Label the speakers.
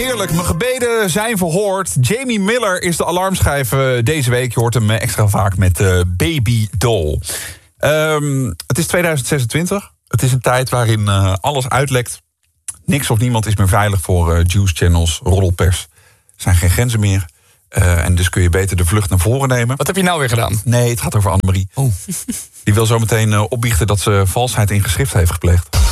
Speaker 1: Heerlijk, mijn gebeden zijn verhoord. Jamie Miller is de alarmschijf deze week. Je hoort hem extra vaak met Baby Doll. Het is 2026. Het is een tijd waarin alles uitlekt. Niks of niemand is meer veilig voor juice channels, roddelpers. Er zijn geen grenzen meer. En dus kun je beter de vlucht naar voren nemen.
Speaker 2: Wat heb je nou weer gedaan?
Speaker 1: Nee, het gaat over Annemarie.
Speaker 2: Oh.
Speaker 1: Die wil zo meteen opbiechten dat ze valsheid in geschrift heeft gepleegd.